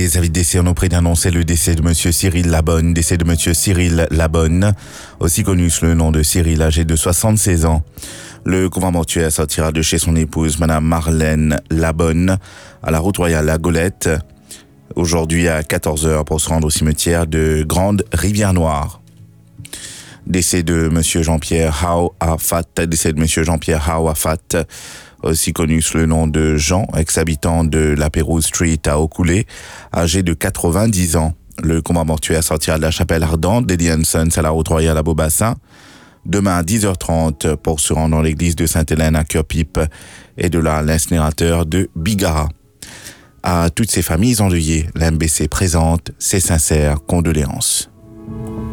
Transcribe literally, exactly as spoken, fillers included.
les avis de décès, on nous prie d'annoncer le décès de monsieur Cyril Labonne, décès de monsieur Cyril Labonne, aussi connu sous le nom de Cyril, âgé de soixante-seize ans. Le couvent mortuaire sortira de chez son épouse, madame Marlène Labonne, à la route royale à Golette, aujourd'hui à quatorze heures pour se rendre au cimetière de Grande Rivière-Noire. Décès de monsieur Jean-Pierre Haouafat, décès de monsieur Jean-Pierre Haouafat, aussi connu sous le nom de Jean, ex-habitant de la Pérouse Street à Ocoulé, âgé de quatre-vingt-dix ans. Le combat mortuaire sortira de la chapelle ardente d'Eddie Sons à la route royale à Beaubassin, demain à dix heures trente pour se rendre dans l'église de Sainte-Hélène à Cœur-Pipe et de là à l'incinérateur de Bigara. À toutes ces familles endeuillées, l'M B C présente ses sincères condoléances.